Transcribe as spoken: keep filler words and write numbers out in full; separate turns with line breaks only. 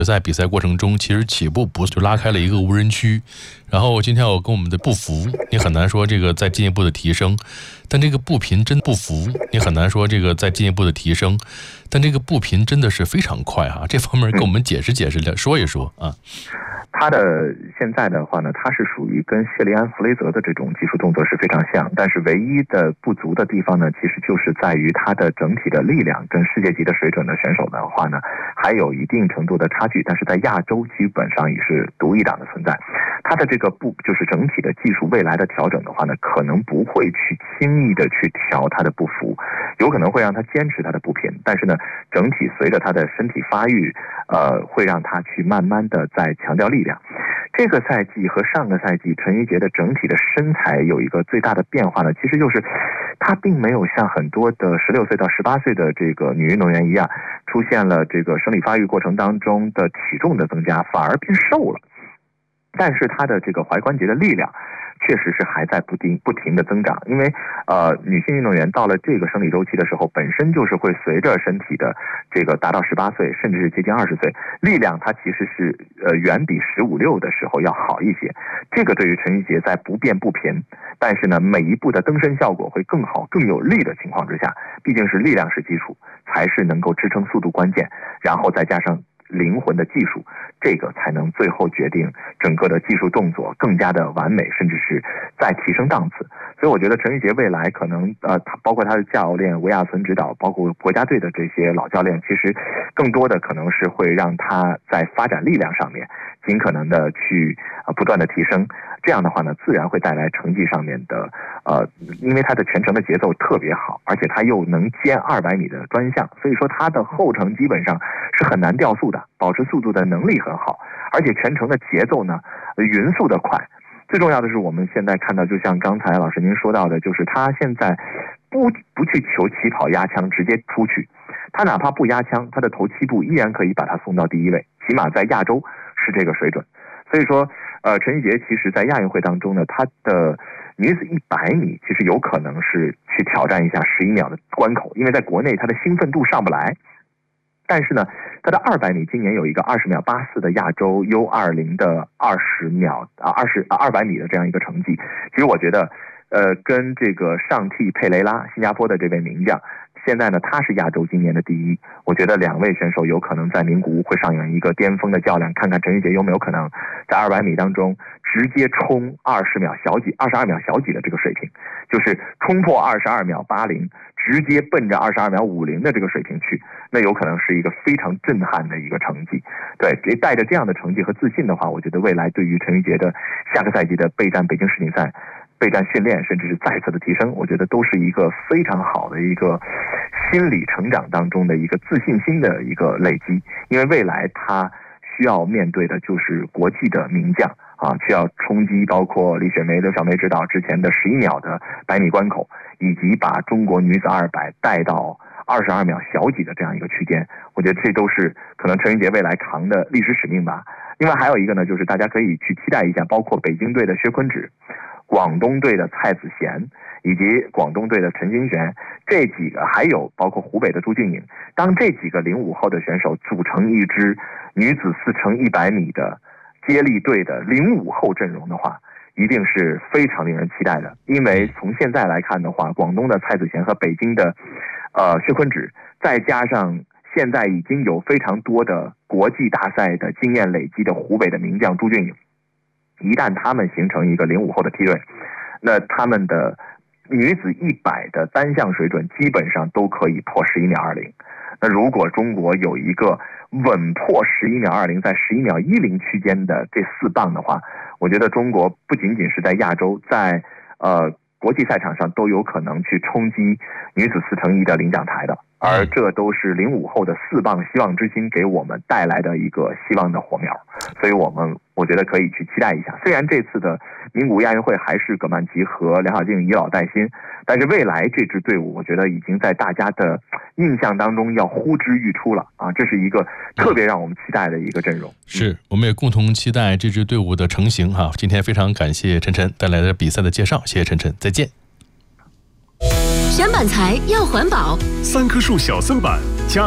在比赛过程中，其实起步不就拉开了一个无人区，然后今天我跟我们的步幅，你很难说这个再进一步的提升，但这个步频真步幅，你很难说这个再进一步的提升，但这个步频真的是非常快啊！这方面跟我们解释解释的，说一说啊。
他的现在的话呢，他是属于跟谢利安·弗雷泽的这种技术动作是非常像，但是唯一的不足的地方呢，其实就是在于他的整体的力量跟世界级的水准的选手的话呢，还有一定程度的差距，但是在亚洲基本上也是独一档的存在。他的这个步就是整体的技术未来的调整的话呢，可能不会去轻易的去调他的步幅，有可能会让他坚持他的步频，但是呢，整体随着他的身体发育，呃，会让他去慢慢的在强调力量。这个赛季和上个赛季陈怡洁的整体的身材有一个最大的变化呢，其实就是他并没有像很多的十六岁到十八岁的这个女运动员一样，出现了这个生理发育过程当中的体重的增加，反而变瘦了。但是他的这个踝关节的力量确实是还在不停不停的增长，因为呃女性运动员到了这个生理周期的时候，本身就是会随着身体的这个达到十八岁，甚至是接近二十岁，力量它其实是呃远比十五六的时候要好一些。这个对于陈怡洁在不变不频，但是呢每一步的登身效果会更好更有力的情况之下，毕竟是力量是基础，才是能够支撑速度关键，然后再加上灵魂的技术，这个才能最后决定整个的技术动作更加的完美，甚至是再提升档次。所以我觉得陈怡洁未来可能呃，包括他的教练维亚森指导，包括国家队的这些老教练，其实更多的可能是会让他在发展力量上面尽可能的去呃不断的提升。这样的话呢，自然会带来成绩上面的呃，因为他的全程的节奏特别好，而且他又能兼二百米的专项，所以说他的后程基本上是很难掉速的，保持速度的能力很好，而且全程的节奏呢匀速的快。最重要的是我们现在看到，就像刚才老师您说到的，就是他现在不不去求起跑压枪直接出去，他哪怕不压枪，他的头七步依然可以把他送到第一位，起码在亚洲是这个水准。所以说呃，陈怡洁其实在亚运会当中呢，她的女子一百米其实有可能是去挑战一下十一秒的关口，因为在国内她的兴奋度上不来。但是呢，她的二百米今年有一个二十秒八四的亚洲 U 二十 的二十秒啊二十二百米的这样一个成绩，其实我觉得呃跟这个上替佩雷拉新加坡的这位名将，现在呢他是亚洲今年的第一，我觉得两位选手有可能在名古屋会上演一个巅峰的较量，看看陈怡洁有没有可能在二百米当中直接冲二十秒小几二十二秒小几的这个水平，就是冲破二十二秒八零，直接奔着二十二秒五零的这个水平去，那有可能是一个非常震撼的一个成绩。对，带着这样的成绩和自信的话，我觉得未来对于陈怡洁的下个赛季的备战北京世锦赛、备战训练，甚至是再次的提升，我觉得都是一个非常好的一个心理成长当中的一个自信心的一个累积。因为未来他需要面对的就是国际的名将啊，需要冲击包括李雪梅、刘晓梅指导之前的十一秒的百米关口，以及把中国女子二百带到二十二秒小几的这样一个区间。我觉得这都是可能陈怡洁未来扛的历史使命吧。另外还有一个呢，就是大家可以去期待一下，包括北京队的薛坤芷、广东队的蔡子贤以及广东队的陈金璇，这几个还有包括湖北的朱俊颖，当这几个零五后的选手组成一支女子四乘一百米的接力队的零五后阵容的话，一定是非常令人期待的。因为从现在来看的话，广东的蔡子贤和北京的呃薛坤芷，再加上现在已经有非常多的国际大赛的经验累积的湖北的名将朱俊颖，一旦他们形成一个零五后的梯队，那他们的女子一百的单项水准基本上都可以破十一秒二零。那如果中国有一个稳破十一秒二零，在十一秒一零区间的这四棒的话，我觉得中国不仅仅是在亚洲，在呃国际赛场上都有可能去冲击女子四乘一的领奖台的。而这都是零五后的四棒希望之星给我们带来的一个希望的火苗，所以我们我觉得可以去期待一下。虽然这次的名古屋亚运会还是葛曼棋和梁晓静以老带新，但是未来这支队伍我觉得已经在大家的印象当中要呼之欲出了啊！这是一个特别让我们期待的一个阵容。
是，我们也共同期待这支队伍的成型哈。今天非常感谢陈晨带来的比赛的介绍，谢谢陈晨，再见。
选板材要环保，
三棵树小僧板